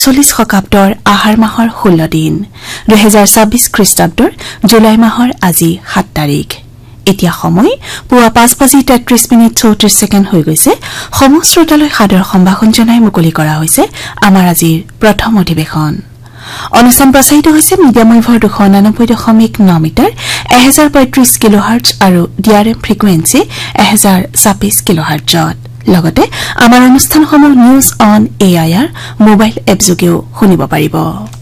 40 শকাব্দৰ আহাৰ মাহৰ 16 দিন 2026 খ্ৰীষ্টাব্দৰ জুলাই মাহৰ আজি 7 তাৰিখ এতিয়া সময় পুৱা 5:33:34 হৈ গৈছে সমস্ত শ্ৰোতালৈ সাদৰ সম্ভাষণ জনাই মুকলি কৰা হৈছে আমাৰ আজিৰ প্ৰথম অধিৱেশন অনুষ্ঠান প্ৰচাৰিত হৈছে মিডিয়াম ৱেভৰ 299.9 মিটাৰ 1035 কিলোহাৰ্টজ আৰু ডিআৰএম ফ্ৰিকুৱেন্সি 1026 কিলোহাৰ্টজত লগতে আমাৰ অনুষ্ঠানসমূহ news on AIR mobile app যোগেও শুনিব পাৰিব